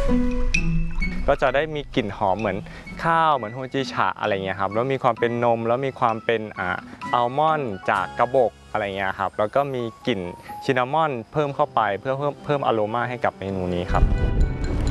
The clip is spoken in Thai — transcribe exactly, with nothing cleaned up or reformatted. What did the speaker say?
ก็จะได้มีกลิ่นหอมเหมือนข้าวเหมือนโฮจิชะอะไรเงี้ยครับแล้วมีความเป็นนมแล้วมีความเป็นอ่าอัลมอนด์จากกระบอกอะไรเงี้ยครับแล้วก็มีกลิ่นชินนามอนเพิ่มเข้าไปเพื่อเพิ่มเพิ่มอโรมาให้กับเมนูนี้ครับ